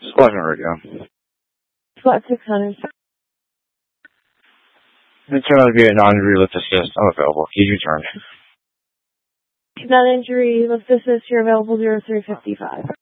Squadron Radio. Squad 600. Internal Vietnam injury lift assist. I'm available. He's returned. That injury lift assist, you're available 0355.